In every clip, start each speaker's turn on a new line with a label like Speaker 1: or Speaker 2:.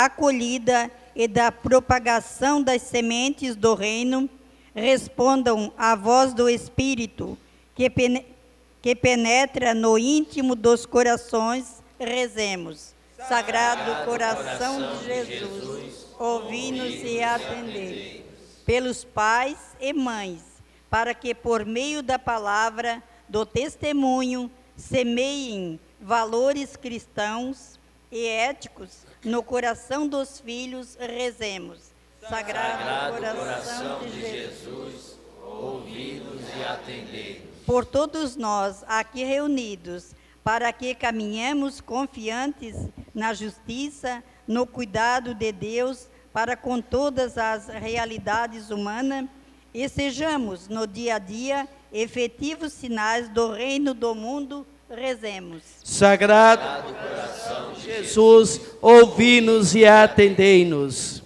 Speaker 1: acolhida e da propagação das sementes do reino, respondam à voz do Espírito, que penetra no íntimo dos corações. Rezemos. Sagrado coração de Jesus, ouvi-nos e atendei. Pelos pais e mães, para que por meio da palavra, do testemunho, semeiem valores cristãos e éticos no coração dos filhos. Rezemos. Sagrado coração de Jesus, ouvi-nos e atendei. Por todos nós aqui reunidos, para que caminhemos confiantes na justiça, no cuidado de Deus para com todas as realidades humanas e sejamos no dia a dia efetivos sinais do reino do mundo. Rezemos.
Speaker 2: Sagrado coração de Jesus, ouvi-nos e atendei-nos.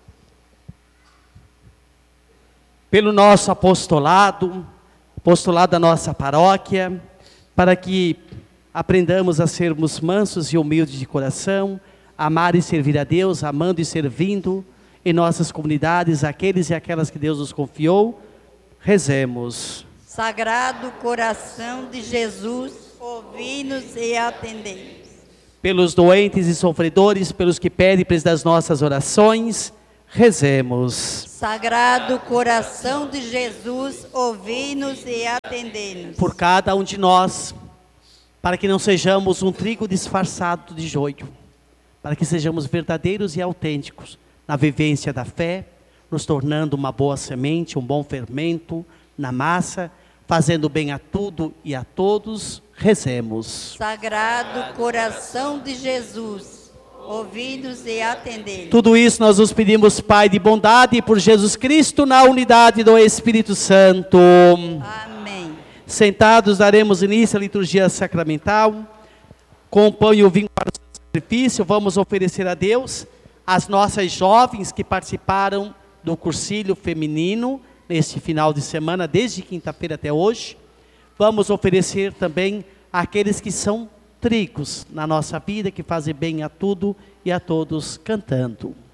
Speaker 2: Pelo nosso apostolado da nossa paróquia, para que aprendamos a sermos mansos e humildes de coração, amar e servir a Deus, amando e servindo em nossas comunidades, aqueles e aquelas que Deus nos confiou. Rezemos.
Speaker 1: Sagrado coração de Jesus, ouvi-nos e atendei-nos.
Speaker 2: Pelos doentes e sofredores, pelos que pedem das nossas orações, rezemos.
Speaker 1: Sagrado coração de Jesus, ouvi-nos e atendei-nos.
Speaker 2: Por cada um de nós, para que não sejamos um trigo disfarçado de joio, para que sejamos verdadeiros e autênticos na vivência da fé, nos tornando uma boa semente, um bom fermento na massa, fazendo bem a tudo e a todos. Rezemos.
Speaker 1: Sagrado coração de Jesus, ouvi-nos e atendei-nos.
Speaker 2: Tudo isso nós nos pedimos, Pai de bondade, por Jesus Cristo, na unidade do Espírito Santo.
Speaker 1: Amém.
Speaker 2: Sentados, daremos início à liturgia sacramental. Com o pão e o vinho para o sacrifício, vamos oferecer a Deus as nossas jovens que participaram do cursilho feminino neste final de semana, desde quinta-feira até hoje. Vamos oferecer também àqueles que são trigos na nossa vida, que fazem bem a tudo e a todos, cantando.